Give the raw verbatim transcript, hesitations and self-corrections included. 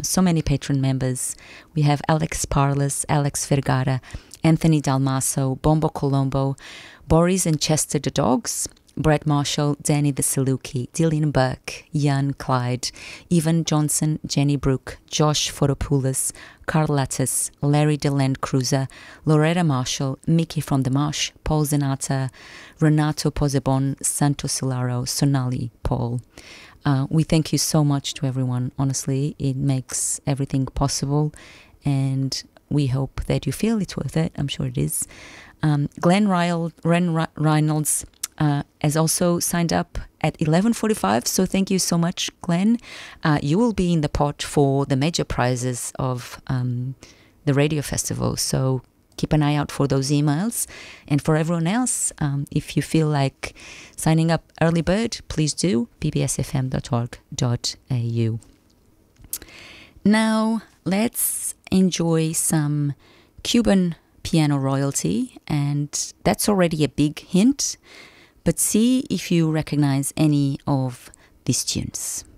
so many patron members. We have Alex Parles, Alex Vergara, Anthony Dalmaso, Bombo Colombo, Boris and Chester the Dogs, Brett Marshall, Danny the Saluki, Dillian Burke, Jan Clyde, Evan Johnson, Jenny Brooke, Josh Foropoulos, Carl Lattis, Larry the Land Cruiser, Loretta Marshall, Mickey from the Marsh, Paul Zenata, Renato Posebon, Santo Solaro, Sonali Paul. Uh, we thank you so much to everyone. Honestly, it makes everything possible, and we hope that you feel it's worth it. I'm sure it is. Um, Glenn Ryle, Ren Re- Reynolds uh, has also signed up at eleven forty-five, so thank you so much, Glenn. Uh, you will be in the pot for the major prizes of um, the radio festival, so keep an eye out for those emails. And for everyone else, um, if you feel like signing up early bird, please do, p b s f m dot org dot a u. Now, let's enjoy some Cuban piano royalty, and that's already a big hint, but see if you recognize any of these tunes.